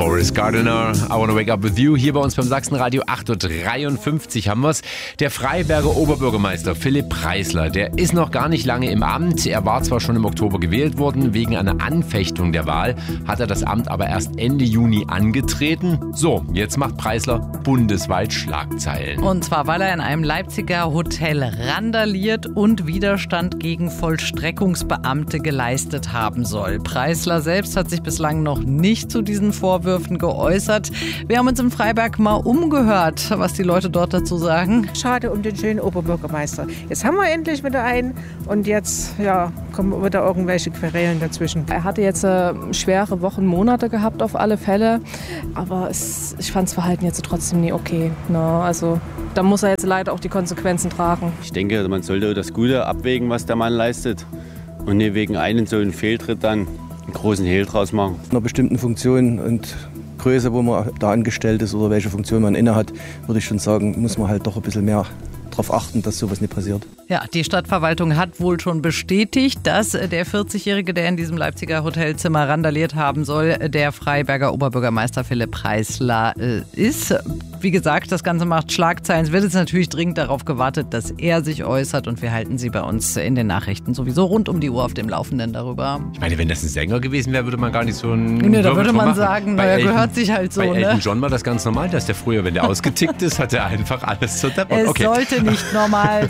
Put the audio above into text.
Boris Gardiner, I Wanna Wake Up With You. Hier bei uns beim Sachsenradio 8.53 Uhr haben wir's. Der Freiberger Oberbürgermeister Philipp Preisler, der ist noch gar nicht lange im Amt. Er war zwar schon im Oktober gewählt worden, wegen einer Anfechtung der Wahl hat er das Amt aber erst Ende Juni angetreten. So, jetzt macht Preisler bundesweit Schlagzeilen. Und zwar, weil er in einem Leipziger Hotel randaliert und Widerstand gegen Vollstreckungsbeamte geleistet haben soll. Preisler selbst hat sich bislang noch nicht zu diesen Vorwürfen geäußert. Wir haben uns im Freiberg mal umgehört, was die Leute dort dazu sagen. Schade um den schönen Oberbürgermeister. Jetzt haben wir endlich wieder einen und jetzt kommen wieder irgendwelche Querelen dazwischen. Er hatte jetzt schwere Wochen, Monate gehabt auf alle Fälle, aber ich fand das Verhalten jetzt trotzdem nie okay. Also da muss er jetzt leider auch die Konsequenzen tragen. Ich denke, man sollte das Gute abwägen, was der Mann leistet und nicht wegen einen so einen Fehltritt dann einen großen Hehl draus machen. In einer bestimmten Funktion und Größe, wo man da angestellt ist oder welche Funktion man inne hat, würde ich schon sagen, muss man halt doch ein bisschen mehr darauf achten, dass sowas nicht passiert. Ja, die Stadtverwaltung hat wohl schon bestätigt, dass der 40-Jährige, der in diesem Leipziger Hotelzimmer randaliert haben soll, der Freiberger Oberbürgermeister Philipp Preisler ist. Wie gesagt, das Ganze macht Schlagzeilen. Es wird jetzt natürlich dringend darauf gewartet, dass er sich äußert und wir halten Sie bei uns in den Nachrichten sowieso rund um die Uhr auf dem Laufenden darüber. Ich meine, wenn das ein Sänger gewesen wäre, würde man gar nicht so einen da würde man sagen, er gehört sich halt so. Bei Elton John war das ganz normal, dass der früher, wenn der ausgetickt ist, hat er einfach alles zerdeppert. Es sollte nicht normal